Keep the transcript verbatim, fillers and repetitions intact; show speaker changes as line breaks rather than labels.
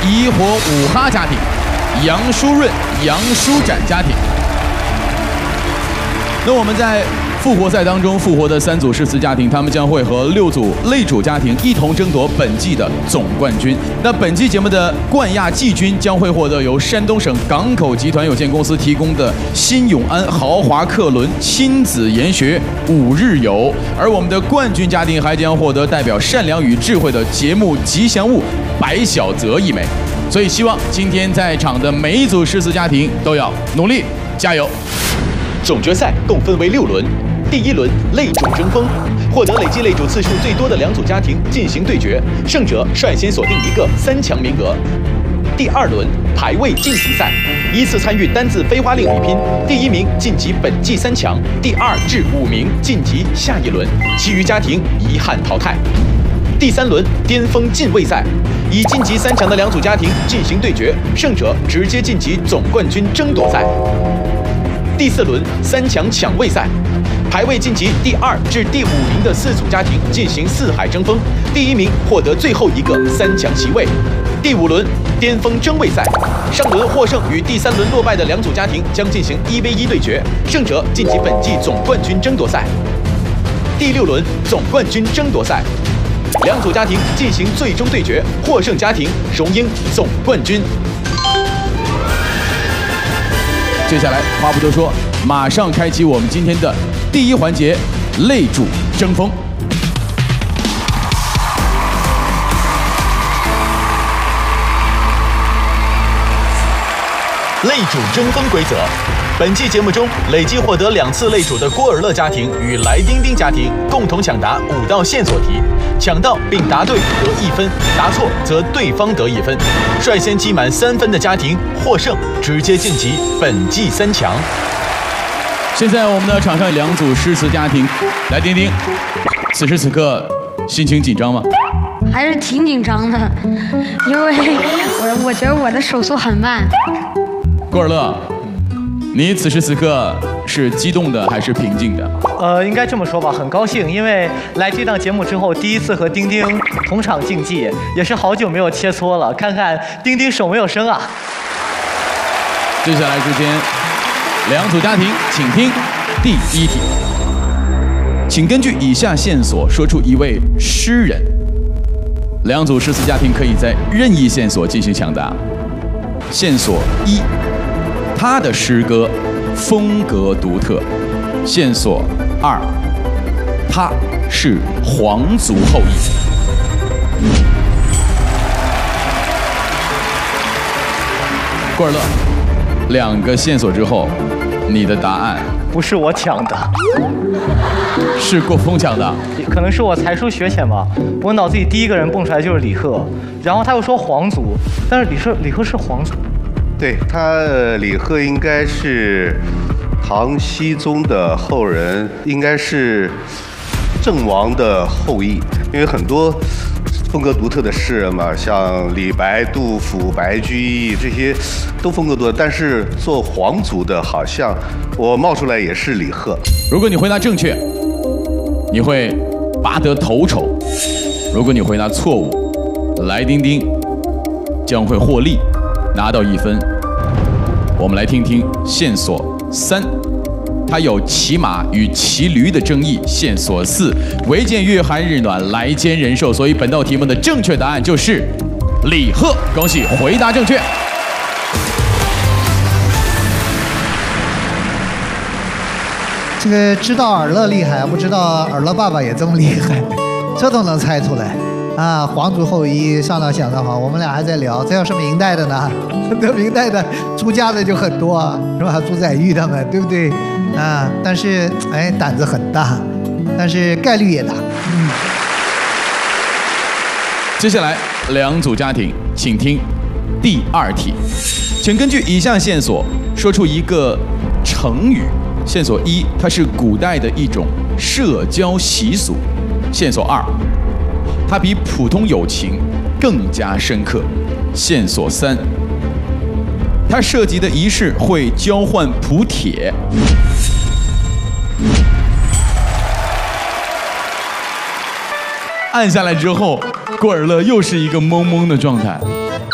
怡火五哈家庭、杨淑润、杨舒展家庭。那我们在复活赛当中复活的三组诗词家庭，他们将会和六组擂主家庭一同争夺本季的总冠军。那本期节目的冠亚季军将会获得由山东省港口集团有限公司提供的新永安豪华客轮亲子研学五日游，而我们的冠军家庭还将获得代表善良与智慧的节目吉祥物白小泽一枚。所以希望今天在场的每一组诗词家庭都要努力加油。
总决赛共分为六轮。第一轮擂主争锋，获得累计擂主次数最多的两组家庭进行对决，胜者率先锁定一个三强名额。第二轮排位晋级赛，依次参与单字飞花令比拼，第一名晋级本季三强，第二至五名晋级下一轮，其余家庭遗憾淘汰。第三轮巅峰进位赛，以晋级三强的两组家庭进行对决，胜者直接晋级总冠军争夺赛。第四轮三强抢位赛，排位晋级第二至第五名的四组家庭进行四海争锋，第一名获得最后一个三强席位。第五轮巅峰争位赛，上轮获胜与第三轮落败的两组家庭将进行一 v 一对决，胜者晋级本季总冠军争夺赛。第六轮总冠军争夺赛，两组家庭进行最终对决，获胜家庭荣膺总冠军。
接下来话不多说，马上开启我们今天的第一环节——擂主争锋。
擂主争锋规则：本期节目中，累计获得两次擂主的郭尔乐家庭与来丁丁家庭共同抢答五道线索题，抢到并答对得一分，答错则对方得一分。率先积满三分的家庭获胜，直接晋级本季三强。
现在我们的场上有两组诗词家庭，来丁丁，此时此刻心情紧张吗？
还是挺紧张的，因为我我觉得我的手速很慢。
郭尔乐，你此时此刻是激动的还是平静的？
呃，应该这么说吧，很高兴，因为来这档节目之后，第一次和丁丁同场竞技，也是好久没有切磋了。看看丁丁手没有生啊！
接下来之间，两组家庭，请听第一题，请根据以下线索说出一位诗人。两组诗词家庭可以在任意线索进行抢答。线索一，他的诗歌风格独特。线索二，他是皇族后裔。郭尔乐，两个线索之后，你的答案
不是我抢的，
是郭峰抢的，
可能是我才疏学浅吧。我脑子里第一个人蹦出来就是李贺，然后他又说皇族，但是李贺李贺是皇族。
对他，呃、李贺应该是唐僖宗的后人，应该是郑王的后裔，因为很多风格独特的诗人嘛，像李白、杜甫、白居易这些都风格独特，但是做皇族的，好像我冒出来也是李贺。
如果你回答正确，你会拔得头筹；如果你回答错误，来丁丁将会获利，拿到一分。我们来听听线索三，它有骑马与骑驴的争议。线索四，唯见月寒日暖，来兼人寿。所以本道题目的正确答案就是李贺，恭喜回答正确。
这个知道尔乐厉害，不知道尔乐爸爸也这么厉害，这都能猜出来啊！皇族后裔，上当想得好。我们俩还在聊，这要是明代的呢？这明代的出家的就很多啊，是吧？朱载堉他们，对不对？啊，但是哎，胆子很大，但是概率也大。嗯。
接下来两组家庭，请听第二题，请根据以下线索说出一个成语。线索一，它是古代的一种社交习俗。线索二，它比普通友情更加深刻。线索三，它涉及的仪式会交换蒲帖。按下来之后，郭尔乐又是一个懵懵的状态。